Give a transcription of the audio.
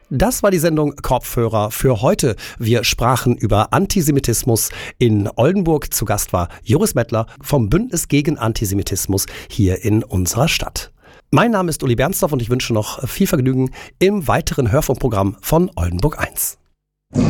Das war die Sendung Kopfhörer für heute. Wir sprachen über Antisemitismus in Oldenburg. Zu Gast war Joris Mettler vom Bündnis gegen Antisemitismus hier in unserer Stadt. Mein Name ist Uli Bernsdorf und ich wünsche noch viel Vergnügen im weiteren Hörfunkprogramm von Oldenburg 1.